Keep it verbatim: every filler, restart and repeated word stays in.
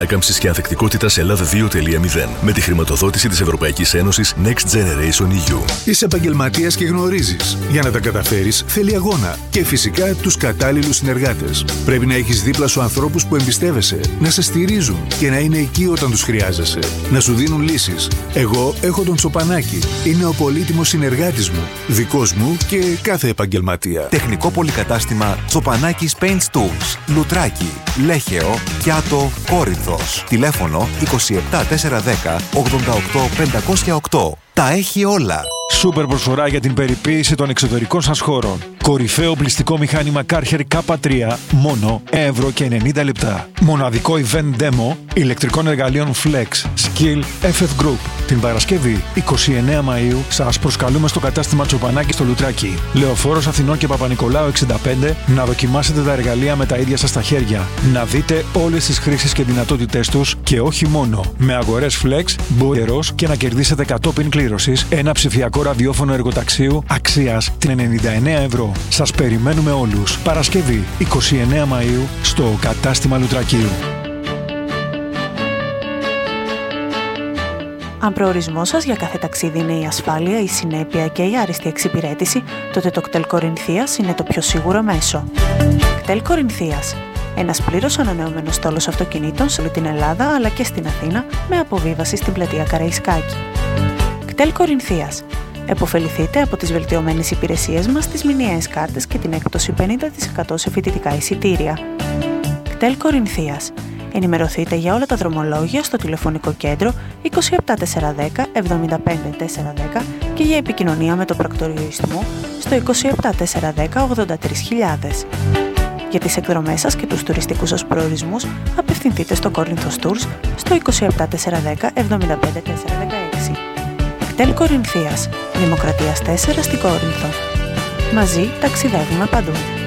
Έκαμψης και ανθεκτικότητας Ελλάδα δύο τελεία μηδέν με τη χρηματοδότηση της Ευρωπαϊκής Ένωσης Next Generation ι γιου. Είσαι επαγγελματίας και γνωρίζεις. Για να τα καταφέρεις θέλει αγώνα και φυσικά τους κατάλληλους συνεργάτες. Πρέπει να έχεις δίπλα σου ανθρώπους που εμπιστεύεσαι, να σε στηρίζουν και να είναι εκεί όταν τους χρειάζεσαι. Να σου δίνουν λύσεις. Εγώ έχω τον Τσοπανάκη. Είναι ο πολύτιμος συνεργάτης μου, δικός μου και κάθε επαγγελματία. Τεχνικό πολυκατάστημα Τσοπανάκης Paint Tools. Λουτράκι, Λέχεο, Κιάτο, Κόρινθο. Τηλέφωνο είκοσι επτά τετρακόσια δέκα ογδόντα οκτώ πεντακόσια οκτώ. Τα έχει όλα. Σούπερ προσφορά για την περιποίηση των εξωτερικών σας χώρων. Κορυφαίο πληστικό μηχάνημα Karcher κέι τρία, μόνο ευρώ και ενενήντα λεπτά. Μοναδικό event demo ηλεκτρικών εργαλείων Flex, Skill, εφ εφ Group. Την Παρασκευή εικοστή ενάτη Μαΐου σας προσκαλούμε στο κατάστημα Τσοπανάκη στο Λουτράκι. Λεωφόρος Αθηνών και Παπα-Νικολάου εξήντα πέντε να δοκιμάσετε τα εργαλεία με τα ίδια σας τα χέρια. Να δείτε όλες τις χρήσεις και δυνατότητές τους και όχι μόνο. Με αγορές Flex, μπορείτε και να κερδίσετε κατόπιν κλήρωσης ένα ψηφιακό ραδιόφωνο εργοταξίου αξίας ενενήντα εννέα ευρώ. Σας περιμένουμε όλους. Παρασκευή εικοστή ενάτη Μαΐου στο κατάστημα Λουτρακίου. Αν προορισμός σας για κάθε ταξίδι είναι η ασφάλεια, η συνέπεια και η άριστη εξυπηρέτηση, τότε το κτέλ Κορινθίας είναι το πιο σίγουρο μέσο. κτέλ Κορινθίας. Ένας πλήρως ανανεωμένος στόλος αυτοκινήτων σε όλη την Ελλάδα αλλά και στην Αθήνα με αποβίβαση στην πλατεία Καραϊσκάκη. κτέλ Κορινθίας. Εποφεληθείτε από τις βελτιωμένες υπηρεσίες μας, τις μηνιαίες κάρτες και την έκπτωση πενήντα τοις εκατό σε φοιτητικά εισιτήρια. κτέλ Κορινθίας. Ενημερωθείτε για όλα τα δρομολόγια στο τηλεφωνικό κέντρο είκοσι επτά τετρακόσια δέκα εβδομήντα πέντε τετρακόσια δέκα και για επικοινωνία με το πρακτορείο Ιστμού στο είκοσι επτά τετρακόσια δέκα ογδόντα τρεις χιλιάδες. Για τις εκδρομές σας και τους τουριστικούς σας προορισμούς απευθυνθείτε στο Corinthos Tours στο είκοσι επτά τετρακόσια δέκα εβδομήντα πέντε τετρακόσια δεκαέξι. κτέλ Κορινθίας, Δημοκρατίας τέσσερα στην Κόρινθο. Μαζί ταξιδεύουμε παντού.